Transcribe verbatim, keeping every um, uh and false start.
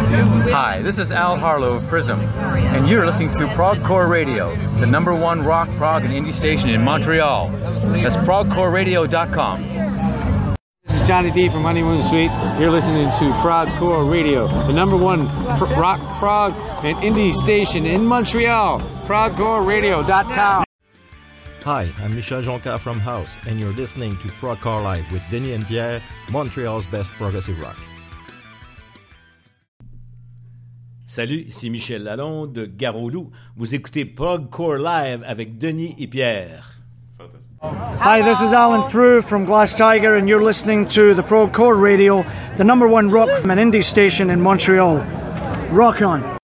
Hi, this is Al Harlow of Prism, and you're listening to Progcore Radio, the number one rock, prog, and indie station in Montreal. That's progcore radio dot com. This is Johnny D from Honeymoon Suite. You're listening to Progcore Radio, the number one pr- rock, prog, and indie station in Montreal. progcore radio dot com. Hi, I'm Michel Jonca from House, and you're listening to Progcore Live with Denis and Pierre, Montreal's best progressive rock. Salut, ici Michel Lalonde de Gare-au-Loup. Vous écoutez Progcore Live avec Denis et Pierre. Hi, this is Alan Frew from Glass Tiger, and you're listening to the Progcore Radio, the number one rock and indie station in Montreal. Rock on!